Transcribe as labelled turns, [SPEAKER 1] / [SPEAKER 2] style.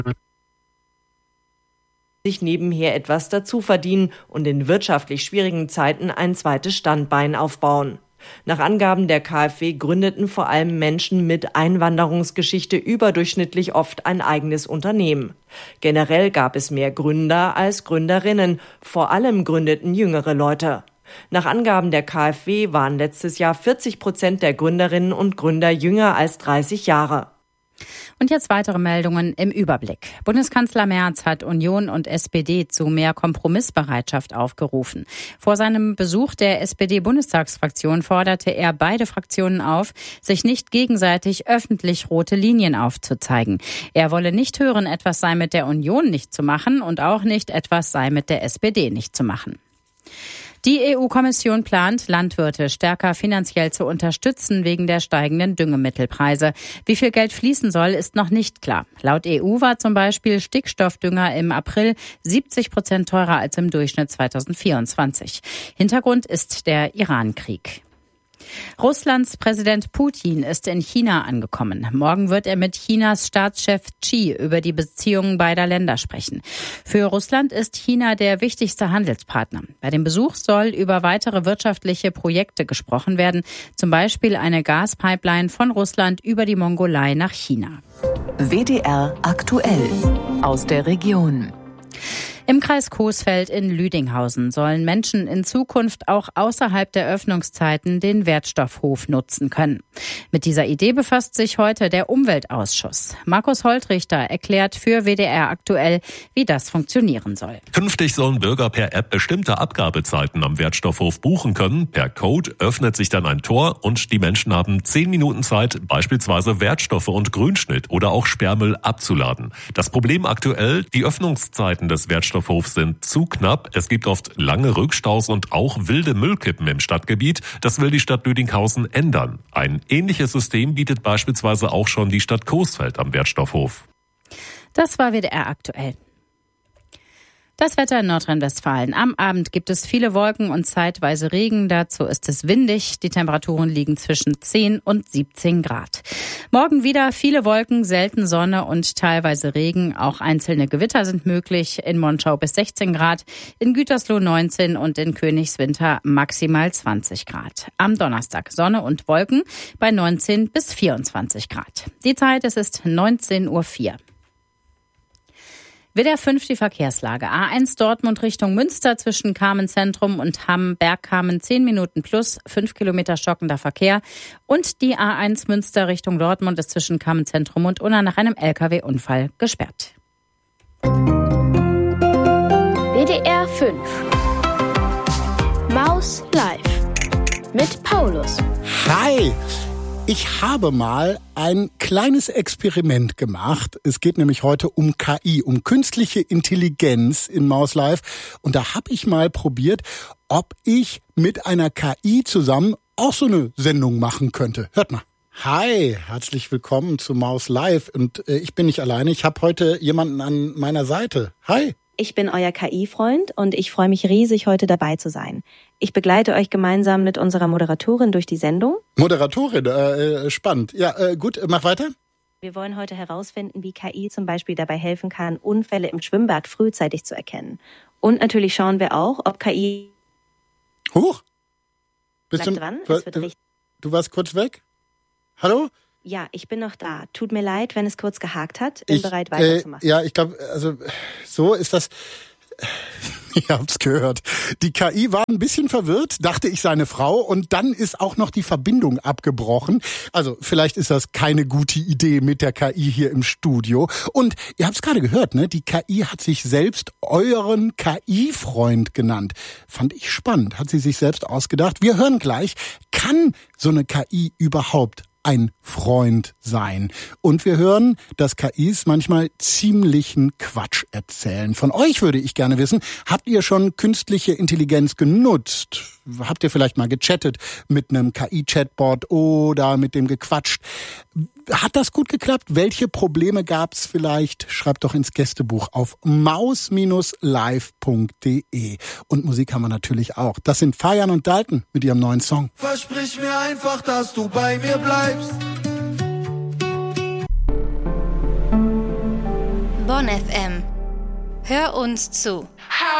[SPEAKER 1] sich nebenher etwas dazu verdienen und in wirtschaftlich schwierigen Zeiten ein zweites Standbein aufbauen. Nach Angaben der KfW gründeten vor allem Menschen mit Einwanderungsgeschichte überdurchschnittlich oft ein eigenes Unternehmen. Generell gab es mehr Gründer als Gründerinnen, vor allem gründeten jüngere Leute. Nach Angaben der KfW waren letztes Jahr 40% der Gründerinnen und Gründer jünger als 30 Jahre.
[SPEAKER 2] Und jetzt weitere Meldungen im Überblick. Bundeskanzler Merz hat Union und SPD zu mehr Kompromissbereitschaft aufgerufen. Vor seinem Besuch der SPD-Bundestagsfraktion forderte er beide Fraktionen auf, sich nicht gegenseitig öffentlich rote Linien aufzuzeigen. Er wolle nicht hören, etwas sei mit der Union nicht zu machen und auch nicht, etwas sei mit der SPD nicht zu machen. Die EU-Kommission plant, Landwirte stärker finanziell zu unterstützen wegen der steigenden Düngemittelpreise. Wie viel Geld fließen soll, ist noch nicht klar. Laut EU war zum Beispiel Stickstoffdünger im April 70% teurer als im Durchschnitt 2024. Hintergrund ist der Iran-Krieg. Russlands Präsident Putin ist in China angekommen. Morgen wird er mit Chinas Staatschef Xi über die Beziehungen beider Länder sprechen. Für Russland ist China der wichtigste Handelspartner. Bei dem Besuch soll über weitere wirtschaftliche Projekte gesprochen werden, zum Beispiel eine Gaspipeline von Russland über die Mongolei nach China.
[SPEAKER 3] WDR aktuell aus der Region.
[SPEAKER 2] Im Kreis Coesfeld in Lüdinghausen sollen Menschen in Zukunft auch außerhalb der Öffnungszeiten den Wertstoffhof nutzen können. Mit dieser Idee befasst sich heute der Umweltausschuss. Markus Holtrichter erklärt für WDR aktuell, wie das funktionieren soll.
[SPEAKER 4] Künftig sollen Bürger per App bestimmte Abgabezeiten am Wertstoffhof buchen können. Per Code öffnet sich dann ein Tor und die Menschen haben 10 Minuten Zeit, beispielsweise Wertstoffe und Grünschnitt oder auch Sperrmüll abzuladen. Das Problem aktuell, die Öffnungszeiten des Wertstoffhofs sind zu knapp. Es gibt oft lange Rückstaus und auch wilde Müllkippen im Stadtgebiet. Das will die Stadt Lüdinghausen ändern. Ein ähnliches System bietet beispielsweise auch schon die Stadt Coesfeld am Wertstoffhof.
[SPEAKER 2] Das war WDR aktuell. Das Wetter in Nordrhein-Westfalen. Am Abend gibt es viele Wolken und zeitweise Regen. Dazu ist es windig. Die Temperaturen liegen zwischen 10 und 17 Grad. Morgen wieder viele Wolken, selten Sonne und teilweise Regen. Auch einzelne Gewitter sind möglich. In Monschau bis 16 Grad, in Gütersloh 19 und in Königswinter maximal 20 Grad. Am Donnerstag Sonne und Wolken bei 19 bis 24 Grad. Die Zeit, es ist 19:04 Uhr. WDR 5 die Verkehrslage. A1 Dortmund Richtung Münster zwischen Carmen-Zentrum und Hamm-Bergkamen 10 Minuten plus, 5 Kilometer stockender Verkehr. Und die A1 Münster Richtung Dortmund ist zwischen Carmen-Zentrum und Unna nach einem LKW-Unfall gesperrt.
[SPEAKER 5] WDR 5 Maus Live mit Paulus.
[SPEAKER 6] Hi! Ich habe mal ein kleines Experiment gemacht. Es geht nämlich heute um KI, um künstliche Intelligenz in Maus Live. Und da habe ich mal probiert, ob ich mit einer KI zusammen auch so eine Sendung machen könnte. Hört mal. Hi, herzlich willkommen zu Maus Live. Und ich bin nicht alleine, ich habe heute jemanden an meiner Seite. Hi.
[SPEAKER 7] Ich bin euer KI-Freund und ich freue mich riesig, heute dabei zu sein. Ich begleite euch gemeinsam mit unserer Moderatorin durch die Sendung.
[SPEAKER 6] Moderatorin, spannend. Ja, gut, mach weiter.
[SPEAKER 7] Wir wollen heute herausfinden, wie KI zum Beispiel dabei helfen kann, Unfälle im Schwimmbad frühzeitig zu erkennen. Und natürlich schauen wir auch, ob KI...
[SPEAKER 6] Huch!
[SPEAKER 7] Bleibt dran, es wird richtig.
[SPEAKER 6] Du warst kurz weg? Hallo?
[SPEAKER 7] Ja, ich bin noch da. Tut mir leid, wenn es kurz gehakt hat. Bin bereit, weiterzumachen.
[SPEAKER 6] Ja, ich glaube, also so ist das... Ihr habt's gehört. Die KI war ein bisschen verwirrt, dachte ich seine Frau, und dann ist auch noch die Verbindung abgebrochen. Also vielleicht ist das keine gute Idee mit der KI hier im Studio. Und ihr habt's gerade gehört, ne? Die KI hat sich selbst euren KI-Freund genannt. Fand ich spannend, hat sie sich selbst ausgedacht. Wir hören gleich, kann so eine KI überhaupt ein Freund sein? Und wir hören, dass KIs manchmal ziemlichen Quatsch erzählen. Von euch würde ich gerne wissen, habt ihr schon künstliche Intelligenz genutzt? Habt ihr vielleicht mal gechattet mit einem KI-Chatbot oder mit dem gequatscht? Hat das gut geklappt? Welche Probleme gab's vielleicht? Schreibt doch ins Gästebuch auf maus-live.de. Und Musik haben wir natürlich auch. Das sind Fajan und Dalton mit ihrem neuen Song.
[SPEAKER 8] Versprich mir einfach, dass du bei mir bleibst.
[SPEAKER 9] Bonn FM. Hör uns zu.